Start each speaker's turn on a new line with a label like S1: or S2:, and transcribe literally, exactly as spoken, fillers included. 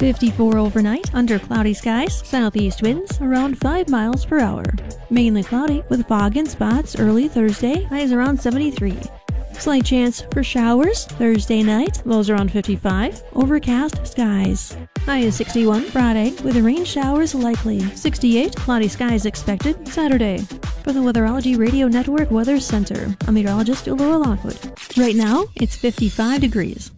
S1: fifty-four overnight, under cloudy skies, southeast winds around five miles per hour. Mainly cloudy with fog and spots early Thursday, highs around seventy-three. Slight chance for showers Thursday night, lows around fifty-five. Overcast skies. High is sixty-one Friday with rain showers likely. sixty-eight cloudy skies expected Saturday. For the Weatherology Radio Network Weather Center, I'm meteorologist Laura Lockwood. Right now, it's fifty-five degrees.